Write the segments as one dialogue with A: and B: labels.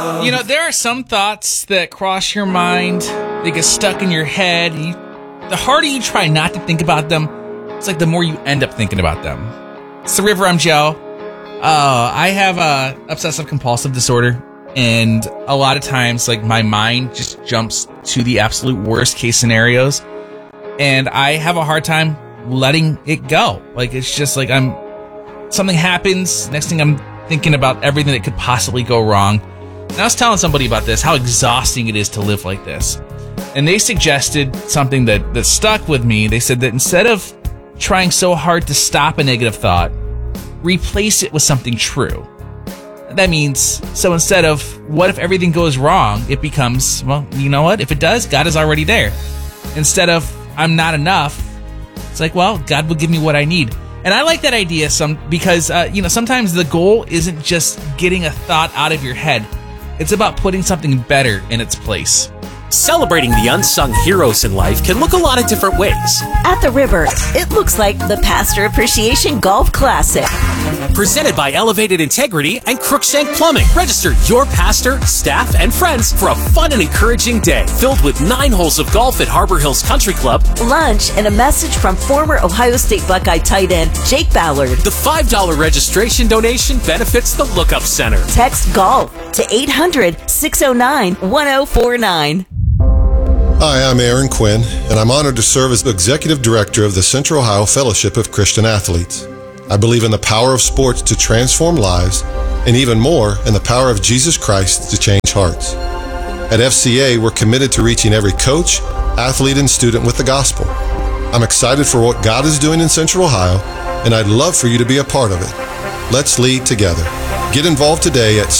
A: You know, there are some thoughts that cross your mind, they get stuck in your head. The harder you try not to think about them, it's like the more you end up thinking about them. It's the River, I'm Joe. I have a obsessive compulsive disorder, and a lot of times, like, my mind just jumps to the absolute worst case scenarios, and I have a hard time letting it go. Like, it's just like something happens, next thing I'm thinking about everything that could possibly go wrong. And I was telling somebody about this, how exhausting it is to live like this. And they suggested something that stuck with me. They said that instead of trying so hard to stop a negative thought, replace it with something true. That means, so instead of, what if everything goes wrong, it becomes, well, you know what? If it does, God is already there. Instead of, I'm not enough, it's like, well, God will give me what I need. And I like that idea because sometimes the goal isn't just getting a thought out of your head. It's about putting something better in its place.
B: Celebrating the unsung heroes in life can look a lot of different ways.
C: At the River, it looks like the Pastor Appreciation Golf Classic.
B: Presented by Elevated Integrity and Crookshank Plumbing. Register your pastor, staff, and friends for a fun and encouraging day filled with 9 holes of golf at Harbor Hills Country Club,
C: lunch, and a message from former Ohio State Buckeye tight end Jake Ballard.
B: The $5 registration donation benefits the Lookup Center.
C: Text GOLF to 800-609-1049.
D: Hi, I'm Aaron Quinn, and I'm honored to serve as the Executive Director of the Central Ohio Fellowship of Christian Athletes. I believe in the power of sports to transform lives, and even more, in the power of Jesus Christ to change hearts. At FCA, we're committed to reaching every coach, athlete, and student with the gospel. I'm excited for what God is doing in Central Ohio, and I'd love for you to be a part of it. Let's lead together. Get involved today at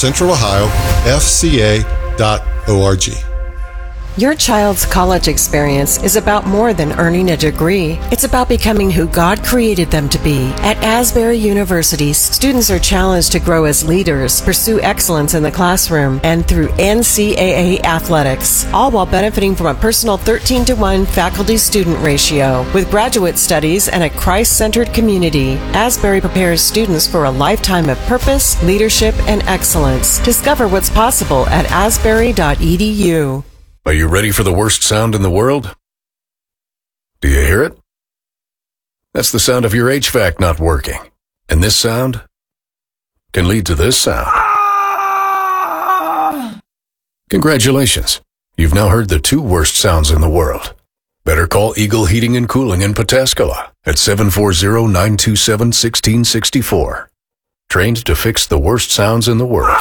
D: centralohiofca.org.
E: Your child's college experience is about more than earning a degree. It's about becoming who God created them to be. At Asbury University, students are challenged to grow as leaders, pursue excellence in the classroom, and through NCAA athletics, all while benefiting from a personal 13-to-1 faculty-student ratio. With graduate studies and a Christ-centered community, Asbury prepares students for a lifetime of purpose, leadership, and excellence. Discover what's possible at asbury.edu.
F: Are you ready for the worst sound in the world? Do you hear it? That's the sound of your HVAC not working. And this sound can lead to this sound. Congratulations. You've now heard the 2 worst sounds in the world. Better call Eagle Heating and Cooling in Pataskala at 740-927-1664. Trained to fix the worst sounds in the world.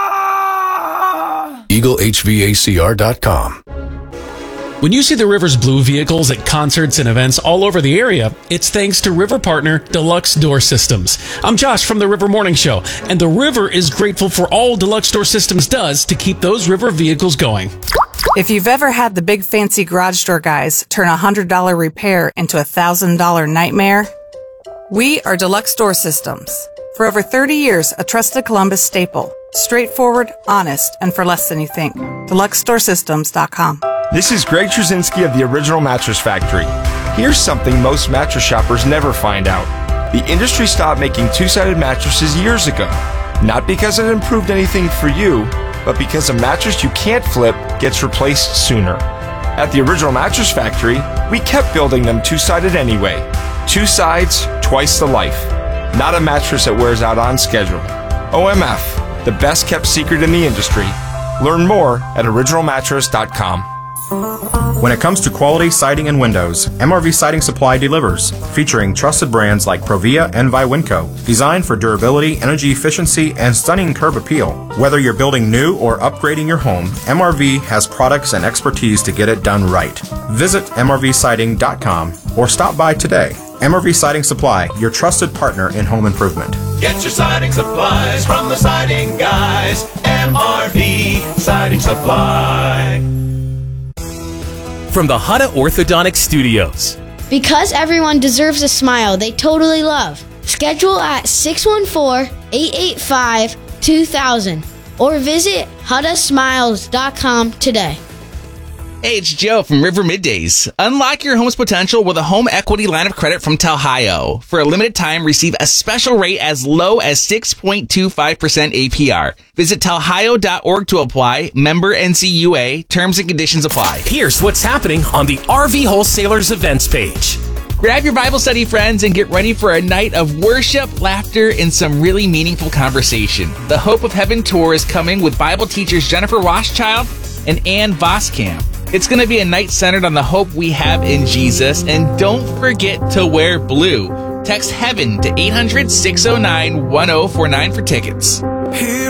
F: EagleHVACR.com.
G: When you see the River's blue vehicles at concerts and events all over the area, it's thanks to River partner Deluxe Door Systems. I'm Josh from the River Morning Show, and the River is grateful for all Deluxe Door Systems does to keep those River vehicles going.
H: If you've ever had the big fancy garage door guys turn a $100 repair into a $1,000 nightmare, we are Deluxe Door Systems. For over 30 years, a trusted Columbus staple. Straightforward, honest, and for less than you think. DeluxeStoreSystems.com.
I: This is Greg Trzynski of the Original Mattress Factory. Here's something most mattress shoppers never find out. The industry stopped making 2-sided mattresses years ago. Not because it improved anything for you, but because a mattress you can't flip gets replaced sooner. At the Original Mattress Factory, we kept building them 2-sided anyway. 2 sides, twice the life. Not a mattress that wears out on schedule. OMF, the best kept secret in the industry. Learn more at originalmattress.com.
J: When it comes to quality siding and windows, MRV Siding Supply delivers, featuring trusted brands like Provia and Viwinco, designed for durability, energy efficiency, and stunning curb appeal. Whether you're building new or upgrading your home, MRV has products and expertise to get it done right. Visit MRVsiding.com or stop by today. MRV Siding Supply, your trusted partner in home improvement.
K: Get your siding supplies from the siding guys. MRV Siding Supply.
B: From the Hutta Orthodontic Studios.
L: Because everyone deserves a smile they totally love. Schedule at 614-885-2000 or visit HuttaSmiles.com today.
A: Hey, it's Joe from River Middays. Unlock your home's potential with a home equity line of credit from Talhio. For a limited time, receive a special rate as low as 6.25% APR. Visit talhio.org to apply. Member NCUA. Terms and conditions apply.
B: Here's what's happening on the RV Wholesalers events page.
A: Grab your Bible study friends and get ready for a night of worship, laughter, and some really meaningful conversation. The Hope of Heaven Tour is coming with Bible teachers Jennifer Rothschild and Ann Voskamp. It's going to be a night centered on the hope we have in Jesus, and don't forget to wear blue. Text HEAVEN to 800-609-1049 for tickets.